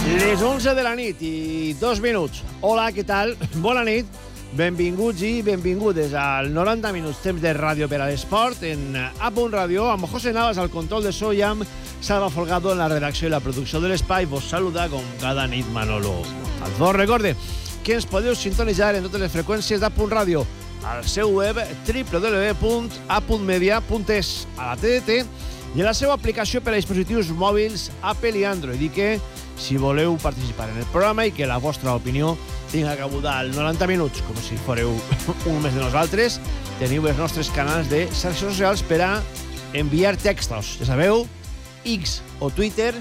Les 11 de la nit i 2 minuts. Hola, què tal? Bona nit. Benvinguts i benvingudes al 90 minuts temps de ràdio per a l'esport en A.Punt Ràdio, amb José Navas al control de so i amb Salva Folgado en la redacció i la producció de l'espai. Vos saluda com cada nit Manolo Alfons. Recorde que ens podeu sintonitzar en totes les freqüències d'A.Punt Ràdio al seu web www.apuntmedia.es, a la TDT i a la seva aplicació per a dispositius mòbils Apple i Android, i que si voleu participar en el programa i que la vostra opinió tinga cabuda al 90 minuts, com si fóreu un més de nosaltres, teniu els nostres canals de xarxes socials per a enviar textos. Ja sabeu, X o Twitter,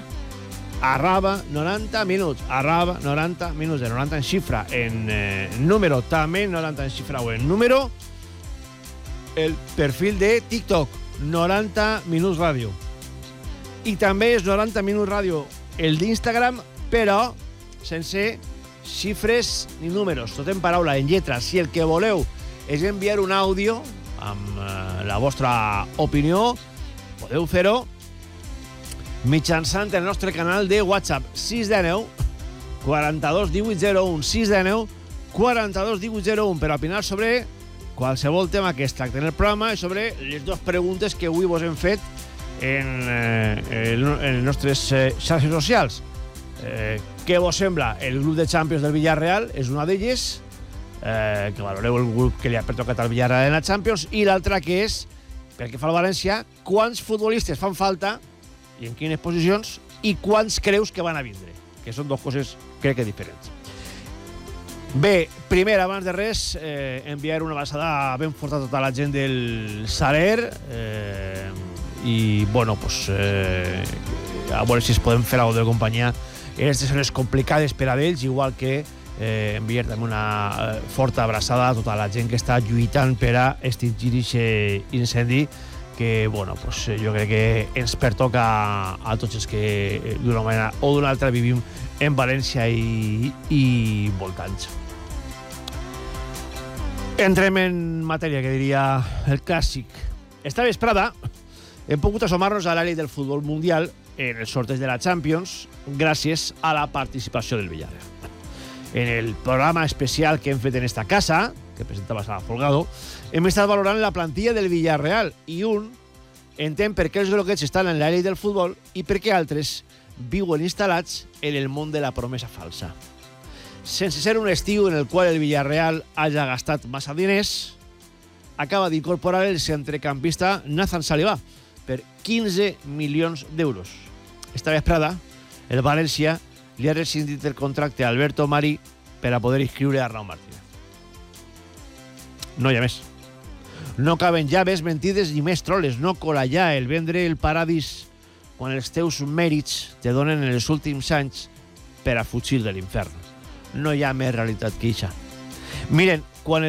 @90 minuts, @90 minuts, de 90 en xifra, en número, també 90 en xifra o en número, el perfil de TikTok, 90 minuts ràdio. I també és 90 minuts ràdio el d'Instagram, però sense xifres ni números, tot en paraula, en lletra. Si el que voleu és enviar un àudio amb la vostra opinió, podeu fer-ho mitjançant el nostre canal de WhatsApp 619 42 1801 619 42 1801 per opinar sobre qualsevol tema que es tracta en el programa i sobre les dues preguntes que avui vos hem fet en les nostres xarxes socials. Què vos sembla el grup de Champions del Villarreal? És una d'elles, que valoreu el grup que li ha pertocat al Villarreal en la Champions, i l'altra que és, pel que fa al València, quants futbolistes fan falta i en quines posicions i quants creus que van a vindre, que són dues coses crec que diferents. Bé, primer, abans de res, enviar una abraçada ben forta a tota la gent del Saler, i bueno, pues, a veure si es podem fer alguna de companyia en aquestes zones complicades per a ells, igual que enviar també una forta abraçada a tota la gent que està lluitant per a extingir aquest incendi que, bueno, pues, jo crec que ens pertoca a tots els que d'una manera o d'una altra vivim en València i voltants. Entrem en matèria, que diria el clàssic. Esta vesprada hem pogut assomar-nos a l'àrea del futbol mundial en el sorteig de la Champions gràcies a la participació del Villarreal. En el programa especial que hem fet en esta casa, que presentava Salva Folgado, hem estat valorant la plantilla del Villarreal i un entén per què els groguets estan en l'àrea del futbol i per què altres viuen instal·lats en el món de la promesa falsa. Sense ser un estiu en el qual el Villarreal hagi gastat massa diners, acaba d'incorporar el centrecampista Nathan Saliba per 15 milions d'euros. Esta vesprada, el València li ha rescindit el contracte a Alberto Marí per a poder inscriure a Raúl Martínez. No hi ha més. No caben ja més mentides ni més troles. No cola ja el vendre el paradís quan els teus mèrits te donen en els últims anys per a fugir de l'infern. No hi ha més realitat que això. Miren,